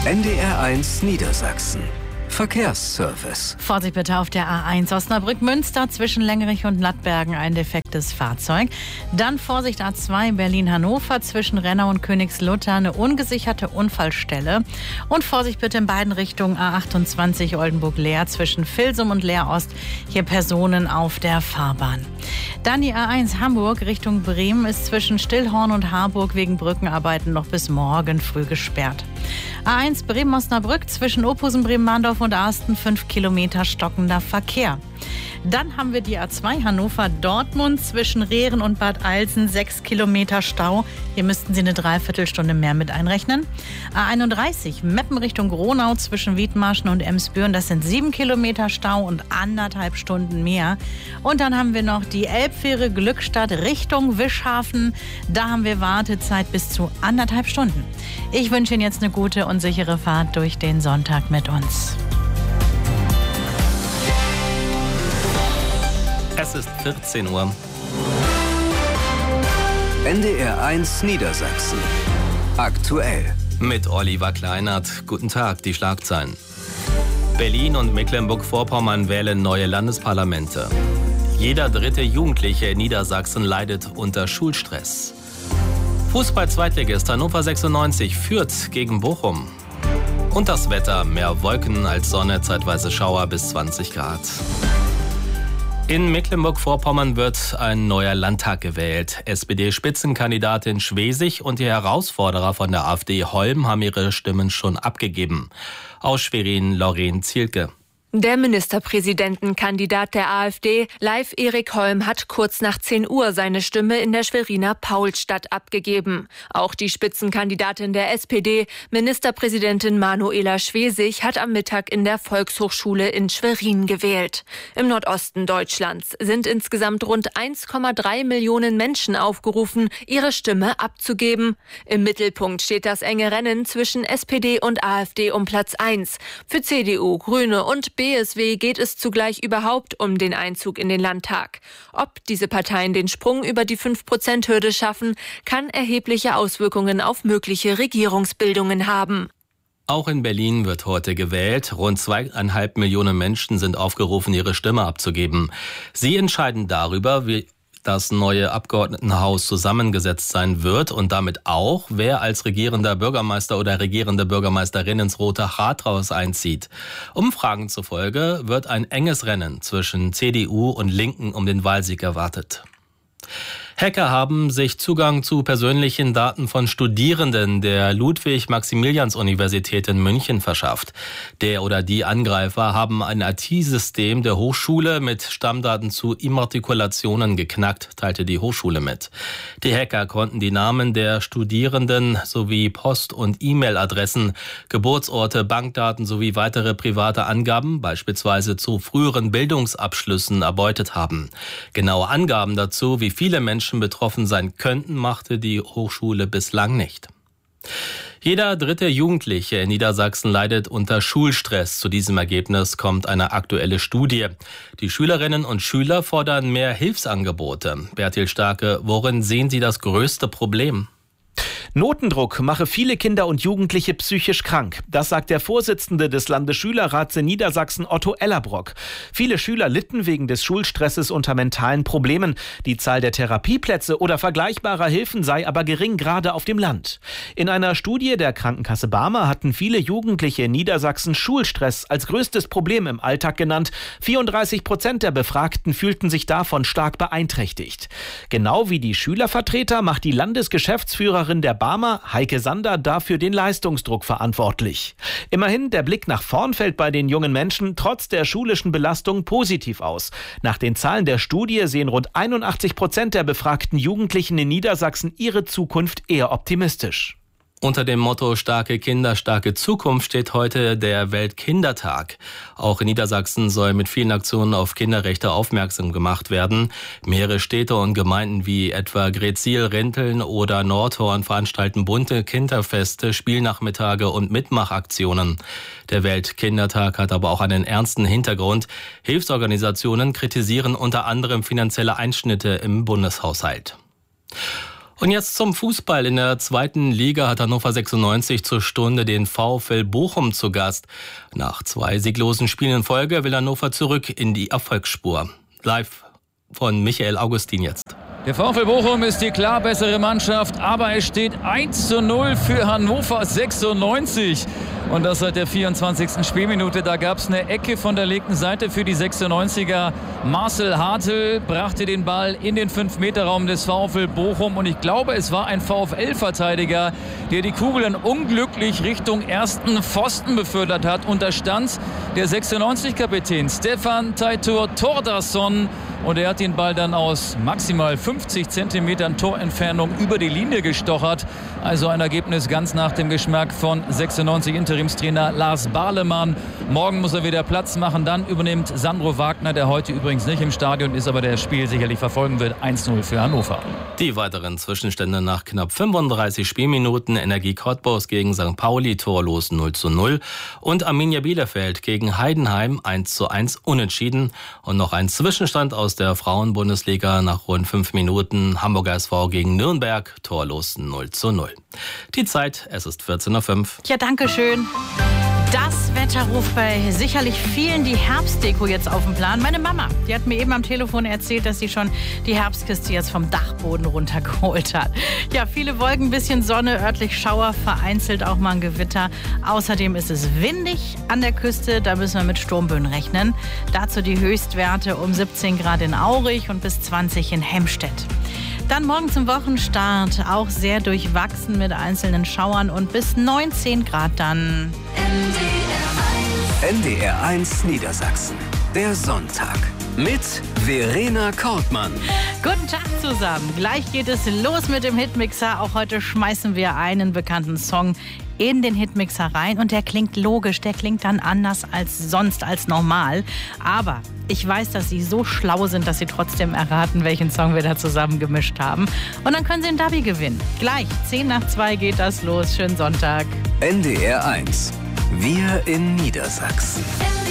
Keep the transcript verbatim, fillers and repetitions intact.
N D R eins Niedersachsen. Verkehrsservice. Vorsicht bitte auf der A eins Osnabrück-Münster zwischen Lengerich und Lattbergen ein defektes Fahrzeug. Dann Vorsicht A zwei Berlin-Hannover zwischen Rennau und Königslutter eine ungesicherte Unfallstelle. Und Vorsicht bitte in beiden Richtungen A achtundzwanzig Oldenburg-Leer zwischen Vilsum und Leer-Ost. Hier Personen auf der Fahrbahn. Dann die A eins Hamburg Richtung Bremen ist zwischen Stillhorn und Harburg wegen Brückenarbeiten noch bis morgen früh gesperrt. A eins Bremen-Osnabrück zwischen Ophusen, Bremen-Mahndorf und Arsten fünf Kilometer stockender Verkehr. Dann haben wir die A zwei Hannover-Dortmund zwischen Rehren und Bad Eilsen sechs Kilometer Stau. Hier müssten Sie eine Dreiviertelstunde mehr mit einrechnen. A einunddreißig Meppen Richtung Gronau zwischen Wiedmarschen und Emsbüren. Das sind sieben Kilometer Stau und anderthalb Stunden mehr. Und dann haben wir noch die Elbfähre Glückstadt Richtung Wischhafen. Da haben wir Wartezeit bis zu anderthalb Stunden. Ich wünsche Ihnen jetzt eine gute und sichere Fahrt durch den Sonntag mit uns. Es ist vierzehn Uhr. N D R eins Niedersachsen. Aktuell. Mit Oliver Kleinert. Guten Tag, die Schlagzeilen. Berlin und Mecklenburg-Vorpommern wählen neue Landesparlamente. Jeder dritte Jugendliche in Niedersachsen leidet unter Schulstress. Fußball-Zweitligist Hannover sechsundneunzig führt gegen Bochum. Und das Wetter, mehr Wolken als Sonne, zeitweise Schauer bis zwanzig Grad. In Mecklenburg-Vorpommern wird ein neuer Landtag gewählt. S P D-Spitzenkandidatin Schwesig und die Herausforderer von der AfD Holm haben ihre Stimmen schon abgegeben. Aus Schwerin, Lorraine Zielke. Der Ministerpräsidentenkandidat der AfD, Leif Erik Holm, hat kurz nach zehn Uhr seine Stimme in der Schweriner Paulstadt abgegeben. Auch die Spitzenkandidatin der S P D, Ministerpräsidentin Manuela Schwesig, hat am Mittag in der Volkshochschule in Schwerin gewählt. Im Nordosten Deutschlands sind insgesamt rund eins Komma drei Millionen Menschen aufgerufen, ihre Stimme abzugeben. Im Mittelpunkt steht das enge Rennen zwischen S P D und AfD um Platz eins. Für C D U, Grüne und B S W geht es zugleich überhaupt um den Einzug in den Landtag. Ob diese Parteien den Sprung über die fünf Prozent Hürde schaffen, kann erhebliche Auswirkungen auf mögliche Regierungsbildungen haben. Auch in Berlin wird heute gewählt. Rund zweieinhalb Millionen Menschen sind aufgerufen, ihre Stimme abzugeben. Sie entscheiden darüber, wie das neue Abgeordnetenhaus zusammengesetzt sein wird und damit auch, wer als regierender Bürgermeister oder regierende Bürgermeisterin ins Rote Rathaus einzieht. Umfragen zufolge wird ein enges Rennen zwischen C D U und Linken um den Wahlsieg erwartet. Hacker haben sich Zugang zu persönlichen Daten von Studierenden der Ludwig-Maximilians-Universität in München verschafft. Der oder die Angreifer haben ein I T-System der Hochschule mit Stammdaten zu Immatrikulationen geknackt, teilte die Hochschule mit. Die Hacker konnten die Namen der Studierenden sowie Post- und E-Mail-Adressen, Geburtsorte, Bankdaten sowie weitere private Angaben, beispielsweise zu früheren Bildungsabschlüssen, erbeutet haben. Genaue Angaben dazu, wie viele Menschen betroffen sein könnten, machte die Hochschule bislang nicht. Jeder dritte Jugendliche in Niedersachsen leidet unter Schulstress. Zu diesem Ergebnis kommt eine aktuelle Studie. Die Schülerinnen und Schüler fordern mehr Hilfsangebote. Bertil Starke, worin sehen Sie das größte Problem? Notendruck mache viele Kinder und Jugendliche psychisch krank. Das sagt der Vorsitzende des Landesschülerrats in Niedersachsen, Otto Ellerbrock. Viele Schüler litten wegen des Schulstresses unter mentalen Problemen. Die Zahl der Therapieplätze oder vergleichbarer Hilfen sei aber gering, gerade auf dem Land. In einer Studie der Krankenkasse Barmer hatten viele Jugendliche in Niedersachsen Schulstress als größtes Problem im Alltag genannt. vierunddreißig Prozent der Befragten fühlten sich davon stark beeinträchtigt. Genau wie die Schülervertreter macht die Landesgeschäftsführerin der Barmer, Heike Sander, dafür den Leistungsdruck verantwortlich. Immerhin, der Blick nach vorn fällt bei den jungen Menschen trotz der schulischen Belastung positiv aus. Nach den Zahlen der Studie sehen rund einundachtzig Prozent der befragten Jugendlichen in Niedersachsen ihre Zukunft eher optimistisch. Unter dem Motto Starke Kinder, starke Zukunft steht heute der Weltkindertag. Auch in Niedersachsen soll mit vielen Aktionen auf Kinderrechte aufmerksam gemacht werden. Mehrere Städte und Gemeinden wie etwa Gretzil, Rinteln oder Nordhorn veranstalten bunte Kinderfeste, Spielnachmittage und Mitmachaktionen. Der Weltkindertag hat aber auch einen ernsten Hintergrund. Hilfsorganisationen kritisieren unter anderem finanzielle Einschnitte im Bundeshaushalt. Und jetzt zum Fußball. In der zweiten Liga hat Hannover sechsundneunzig zur Stunde den VfL Bochum zu Gast. Nach zwei sieglosen Spielen in Folge will Hannover zurück in die Erfolgsspur. Live von Michael Augustin jetzt. Der VfL Bochum ist die klar bessere Mannschaft, aber es steht eins zu null für Hannover sechsundneunzig. Und das seit der vierundzwanzigsten Spielminute. Da gab es eine Ecke von der linken Seite für die sechsundneunziger. Marcel Hartl brachte den Ball in den fünf Meter Raum des VfL Bochum. Und ich glaube, es war ein VfL-Verteidiger, der die Kugel dann unglücklich Richtung ersten Pfosten befördert hat. Und da stand der sechsundneunzig-Kapitän Stefan Teitur Thordarson. Und er hat den Ball dann aus maximal fünfzig Zentimetern Torentfernung über die Linie gestochert. Also ein Ergebnis ganz nach dem Geschmack von sechsundneunzig Interimstrainer Lars Barlemann. Morgen muss er wieder Platz machen. Dann übernimmt Sandro Wagner, der heute übrigens nicht im Stadion ist, aber der das Spiel sicherlich verfolgen wird. eins zu null für Hannover. Die weiteren Zwischenstände nach knapp fünfunddreißig Spielminuten. Energie Cottbus gegen Sankt Pauli torlos null zu null. Und Arminia Bielefeld gegen Heidenheim eins zu eins unentschieden. Und noch ein Zwischenstand aus der Frauenbundesliga nach rund fünf Minuten. Hamburger S V gegen Nürnberg, torlos null zu null. Die Zeit, es ist vierzehn Uhr fünf. Ja, danke schön. Das Wetter ruft bei sicherlich vielen die Herbstdeko jetzt auf den Plan. Meine Mama, die hat mir eben am Telefon erzählt, dass sie schon die Herbstkiste jetzt vom Dachboden runtergeholt hat. Ja, viele Wolken, bisschen Sonne, örtlich Schauer, vereinzelt auch mal ein Gewitter. Außerdem ist es windig an der Küste, da müssen wir mit Sturmböen rechnen. Dazu die Höchstwerte um siebzehn Grad in Aurich und bis zwanzig in Hemstedt. Dann morgen zum Wochenstart auch sehr durchwachsen mit einzelnen Schauern und bis neunzehn Grad dann. N D R eins Niedersachsen. Der Sonntag mit Verena Kortmann. Guten Tag zusammen. Gleich geht es los mit dem Hitmixer. Auch heute schmeißen wir einen bekannten Song in den Hitmixer rein und der klingt logisch, der klingt dann anders als sonst, als normal. Aber ich weiß, dass Sie so schlau sind, dass Sie trotzdem erraten, welchen Song wir da zusammen gemischt haben. Und dann können Sie einen Dabi gewinnen. Gleich, zehn nach zwei geht das los. Schönen Sonntag. N D R eins. Wir in Niedersachsen.